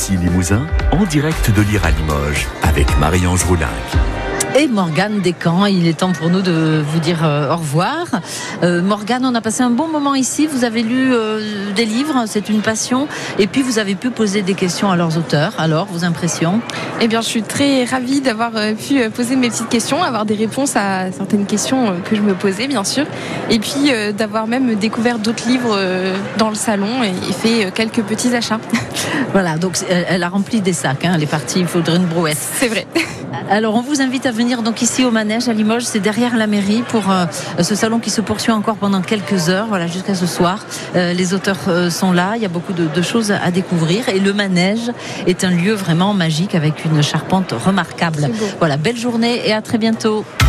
ici Limousin, en direct de l'IRA Limoges, avec Marie-Ange Roulinck. Et Morgane Descamps, il est temps pour nous de vous dire au revoir. Morgane, on a passé un bon moment ici. Vous avez lu des livres, c'est une passion. Et puis vous avez pu poser des questions à leurs auteurs. Alors, vos impressions ? Eh bien, je suis très ravie d'avoir pu poser mes petites questions, avoir des réponses à certaines questions que je me posais, bien sûr. Et puis d'avoir même découvert d'autres livres dans le salon et fait quelques petits achats. Voilà, donc elle a rempli des sacs, elle est partie, il faudrait une brouette. C'est vrai. Alors on vous invite à venir donc ici au Manège à Limoges, c'est derrière la mairie pour ce salon qui se poursuit encore pendant quelques heures, voilà, jusqu'à ce soir. Les auteurs sont là, il y a beaucoup de choses à découvrir et le Manège est un lieu vraiment magique avec une charpente remarquable. Voilà, belle journée et à très bientôt.